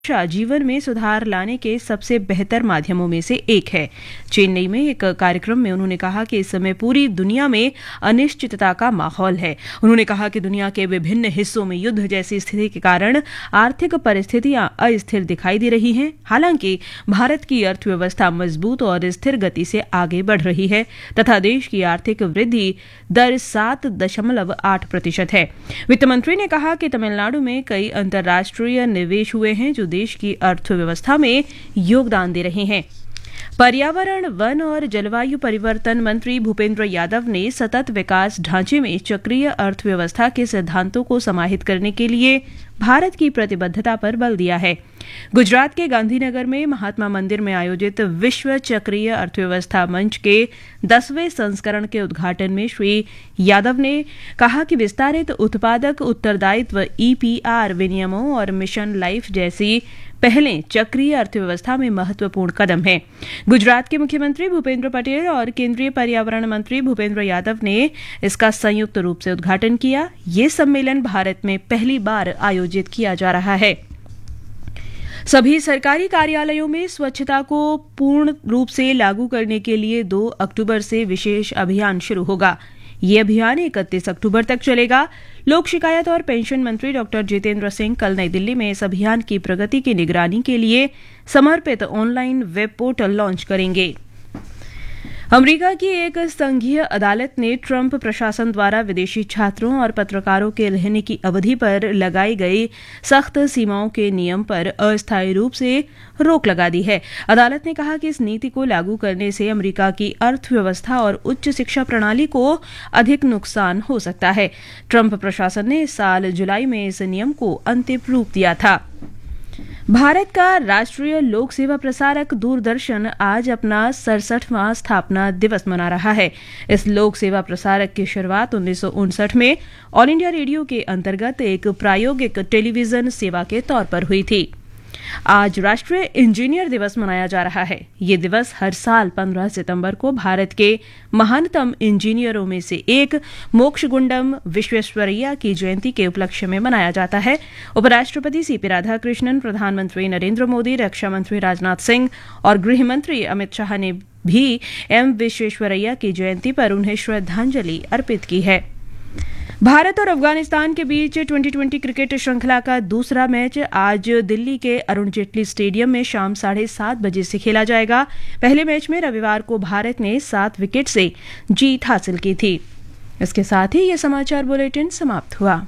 जीवन में सुधार लाने के सबसे बेहतर माध्यमों में से एक है। चेन्नई में एक कार्यक्रम में उन्होंने कहा कि इस समय पूरी दुनिया में अनिश्चितता का माहौल है। उन्होंने कहा कि दुनिया के विभिन्न हिस्सों में युद्ध जैसी स्थिति के कारण आर्थिक परिस्थितियां अस्थिर दिखाई दे रही हैं। हालांकि भारत की अर्थव्यवस्था मजबूत और स्थिर गति से आगे बढ़ रही है तथा देश की आर्थिक वृद्धि दर 7.8% है। वित्त मंत्री ने कहा कि तमिलनाडु में कई अंतर्राष्ट्रीय निवेश हुए हैं जो देश की अर्थव्यवस्था में योगदान दे रहे हैं। पर्यावरण, वन और जलवायु परिवर्तन मंत्री भूपेंद्र यादव ने सतत विकास ढांचे में चक्रीय अर्थव्यवस्था के सिद्धांतों को समाहित करने के लिए भारत की प्रतिबद्धता पर बल दिया है। गुजरात के गांधीनगर में महात्मा मंदिर में आयोजित विश्व चक्रीय अर्थव्यवस्था मंच के 10वें संस्करण के उद्घाटन में श्री यादव ने कहा कि विस्तारित उत्पादक उत्तरदायित्व EPR विनियमों और मिशन लाइफ जैसी पहलें चक्रीय अर्थव्यवस्था में महत्वपूर्ण कदम है। गुजरात के मुख्यमंत्री भूपेंद्र पटेल और केंद्रीय पर्यावरण मंत्री भूपेंद्र यादव ने इसका संयुक्त रूप से उद्घाटन किया। ये सम्मेलन भारत में पहली बार आयोजित किया जा रहा है। सभी सरकारी कार्यालयों में स्वच्छता को पूर्ण रूप से लागू करने के लिए 2 अक्टूबर से विशेष अभियान शुरू होगा। ये अभियान 31 अक्टूबर तक चलेगा। लोक शिकायत और पेंशन मंत्री डॉक्टर जितेंद्र सिंह कल नई दिल्ली में इस अभियान की प्रगति की निगरानी के लिए समर्पित ऑनलाइन वेब पोर्टल लॉन्च करेंगे। अमेरिका की एक संघीय अदालत ने ट्रंप प्रशासन द्वारा विदेशी छात्रों और पत्रकारों के रहने की अवधि पर लगाई गई सख्त सीमाओं के नियम पर अस्थायी रूप से रोक लगा दी है। अदालत ने कहा कि इस नीति को लागू करने से अमेरिका की अर्थव्यवस्था और उच्च शिक्षा प्रणाली को अधिक नुकसान हो सकता है। ट्रंप प्रशासन ने इस साल जुलाई में इस नियम को अंतिम रूप दिया था। भारत का राष्ट्रीय लोक सेवा प्रसारक दूरदर्शन आज अपना 67वां स्थापना दिवस मना रहा है। इस लोक सेवा प्रसारक की शुरुआत 1959 में ऑल इंडिया रेडियो के अंतर्गत एक प्रायोगिक टेलीविजन सेवा के तौर पर हुई थी। आज राष्ट्रीय इंजीनियर दिवस मनाया जा रहा है। ये दिवस हर साल 15 सितंबर को भारत के महानतम इंजीनियरों में से एक मोक्षगुंडम विश्वेश्वरैया की जयंती के उपलक्ष्य में मनाया जाता है। उपराष्ट्रपति CP राधाकृष्णन, प्रधानमंत्री नरेंद्र मोदी, रक्षा मंत्री राजनाथ सिंह और गृह मंत्री अमित शाह ने भी M विश्वेश्वरैया की जयंती पर उन्हें श्रद्धांजलि अर्पित की है। भारत और अफगानिस्तान के बीच 2020 क्रिकेट श्रृंखला का दूसरा मैच आज दिल्ली के अरुण जेटली स्टेडियम में शाम 7:30 बजे से खेला जाएगा। पहले मैच में रविवार को भारत ने 7 विकेट से जीत हासिल की थी। इसके साथ ही ये समाचार बुलेटिन समाप्त हुआ।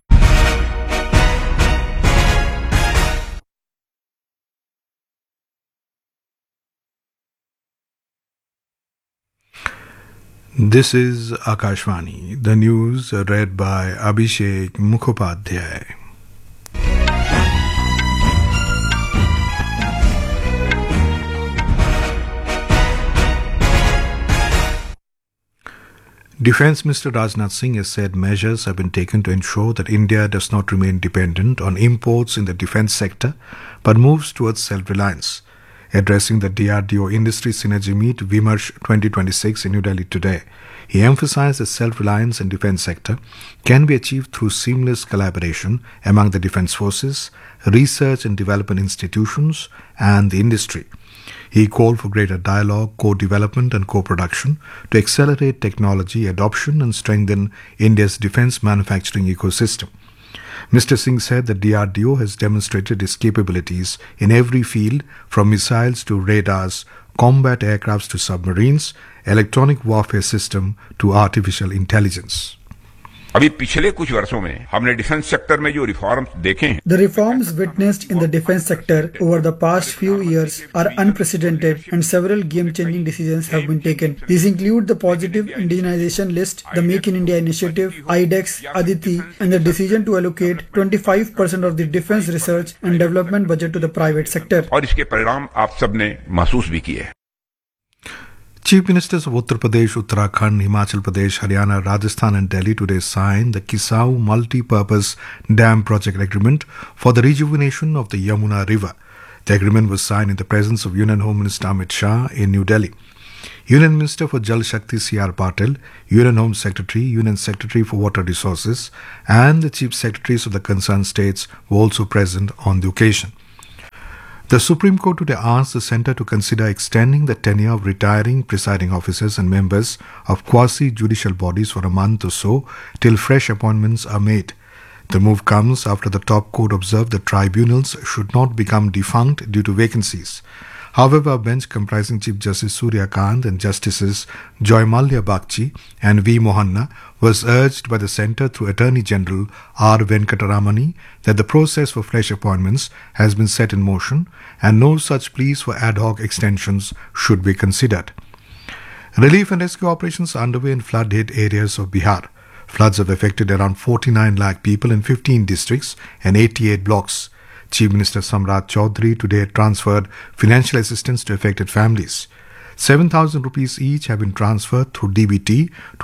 This is Akashvani, the news read by Abhishek Mukhopadhyay. Defence Minister Rajnath Singh has said measures have been taken to ensure that India does not remain dependent on imports in the defence sector but moves towards self-reliance. Addressing the DRDO Industry Synergy Meet Vimarsh 2026 in New Delhi today, he emphasized that self-reliance in defence sector can be achieved through seamless collaboration among the defence forces, research and development institutions and the industry. He called for greater dialogue, co-development and co-production to accelerate technology adoption and strengthen India's defence manufacturing ecosystem. Mr. Singh said that DRDO has demonstrated its capabilities in every field, from missiles to radars, combat aircrafts to submarines, electronic warfare system to artificial intelligence. अभी पिछले कुछ वर्षों में हमने defence sector में जो reforms देखे हैं, The reforms witnessed in the defense sector over the past few years are unprecedented and several game-changing decisions have been taken. These include the positive indigenization list, the Make in India initiative, IDEX, Aditi, and the decision to allocate 25% of the defense research and development budget to the private sector. और इसके परिणाम आप सबने महसूस भी किए हैं। Chief Ministers of Uttar Pradesh, Uttarakhand, Himachal Pradesh, Haryana, Rajasthan and Delhi today signed the Kisau Multi-Purpose Dam Project Agreement for the rejuvenation of the Yamuna River. The agreement was signed in the presence of Union Home Minister Amit Shah in New Delhi. Union Minister for Jal Shakti C.R. Patil, Union Home Secretary, Union Secretary for Water Resources and the Chief Secretaries of the concerned states were also present on the occasion. The Supreme Court today asked the centre to consider extending the tenure of retiring presiding officers and members of quasi-judicial bodies for a month or so till fresh appointments are made. The move comes after the top court observed that tribunals should not become defunct due to vacancies. However, a bench comprising Chief Justice Surya Kant and Justices Joy Mallya Bagchi and V. Mohanna was urged by the centre through Attorney General R. Venkataramani that the process for fresh appointments has been set in motion and no such pleas for ad hoc extensions should be considered. Relief and rescue operations are underway in flood-hit areas of Bihar. Floods have affected around 49 lakh people in 15 districts and 88 blocks. Chief Minister Samrat Chaudhary today transferred financial assistance to affected families. 7,000 rupees each have been transferred through DBT to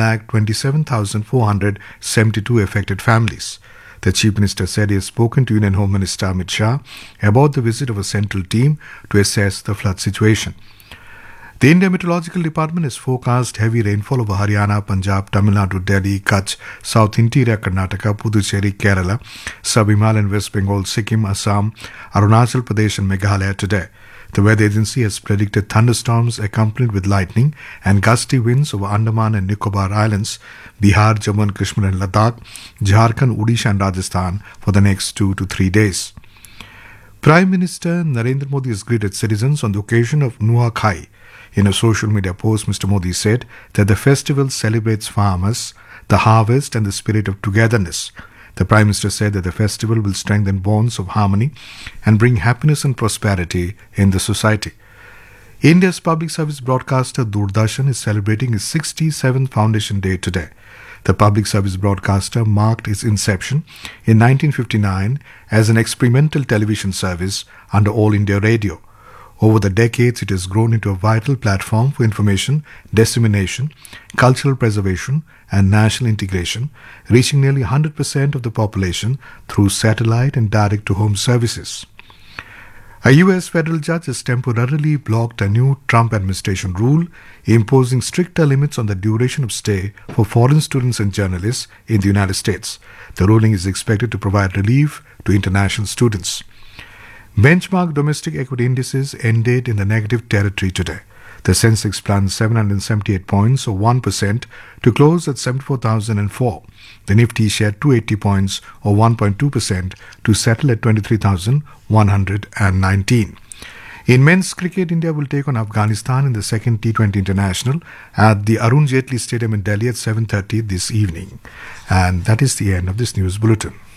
8,27,472 affected families. The Chief Minister said he has spoken to Union Home Minister Amit Shah about the visit of a central team to assess the flood situation. The India Meteorological Department has forecast heavy rainfall over Haryana, Punjab, Tamil Nadu, Delhi, Kutch, South Interior Karnataka, Puducherry, Kerala, Sub-Himalayan West Bengal, Sikkim, Assam, Arunachal Pradesh and Meghalaya today. The weather agency has predicted thunderstorms accompanied with lightning and gusty winds over Andaman and Nicobar Islands, Bihar, Jammu and Kashmir and Ladakh, Jharkhand, Odisha and Rajasthan for the next 2 to 3 days. Prime Minister Narendra Modi has greeted citizens on the occasion of Nuakhai. In a social media post, Mr. Modi said that the festival celebrates farmers, the harvest and the spirit of togetherness. The Prime Minister said that the festival will strengthen bonds of harmony and bring happiness and prosperity in the society. India's public service broadcaster Doordarshan is celebrating its 67th Foundation Day today. The public service broadcaster marked its inception in 1959 as an experimental television service under All India Radio. Over the decades, it has grown into a vital platform for information, dissemination, cultural preservation, and national integration, reaching nearly 100% of the population through satellite and direct-to-home services. A U.S. federal judge has temporarily blocked a new Trump administration rule imposing stricter limits on the duration of stay for foreign students and journalists in the United States. The ruling is expected to provide relief to international students. Benchmark domestic equity indices ended in the negative territory today. The Sensex plunged 778 points or 1% to close at 74,004. The Nifty shed 280 points or 1.2% to settle at 23,119. In men's cricket, India will take on Afghanistan in the second T20 International at the Arun Jaitley Stadium in Delhi at 7:30 this evening. And that is the end of this news bulletin.